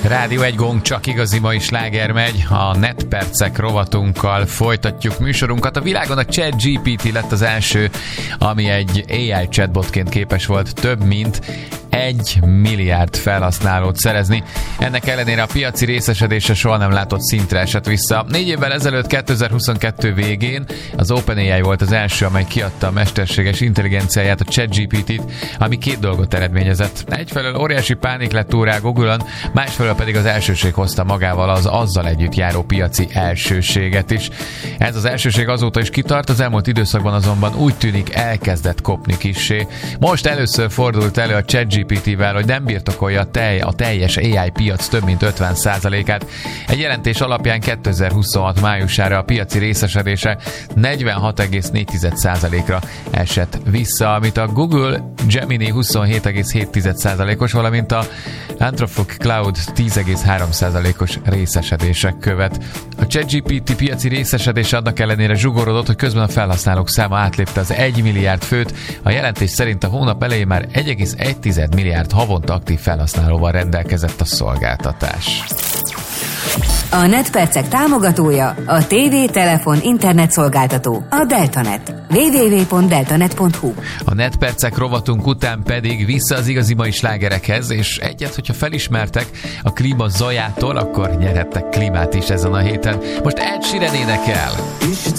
Rádió egy gong, csak igazi mai sláger megy. A netpercek rovatunkkal folytatjuk műsorunkat. A világon a ChatGPT lett az első, ami egy AI chatbotként képes volt több mint 1 milliárd felhasználót szerezni. Ennek ellenére a piaci részesedése soha nem látott szintre esett vissza. 4 évvel ezelőtt, 2022 végén az OpenAI volt az első, amely kiadta a mesterséges intelligenciáját, a ChatGPT-t, ami 2 dolgot eredményezett. Egyfelől óriási pánik lett úrrá Google-on, másfelől pedig az elsőség hozta magával az azzal együtt járó piaci elsőséget is. Ez az elsőség azóta is kitart, az elmúlt időszakban azonban úgy tűnik elkezdett kopni kissé. Most először fordult elő a ChatGPT-vel, hogy nem birtokolja a teljes AI piac több mint 50%-át. Egy jelentés alapján 2026 májusára a piaci részesedése 46,4%-ra esett vissza, amit a Google Gemini 27,7%-os, valamint a Anthropic Cloud 10,3%-os részesedések követ. A ChatGPT piaci részesedése annak ellenére zsugorodott, hogy közben a felhasználók száma átlépte az 1 milliárd főt. A jelentés szerint a hónap elején már 1,1 milliárd havonta aktív felhasználóval rendelkezett a szolgáltatás. A netpercek támogatója a TV, telefon, internet szolgáltató, a Deltanet. www.deltanet.hu. A netpercek rovatunk után pedig vissza az igazi mai slágerekhez, és egyet, hogyha felismertek a klíma zajától, akkor nyerhettek klímát is ezen a héten. Most Ed Sheeran énekel.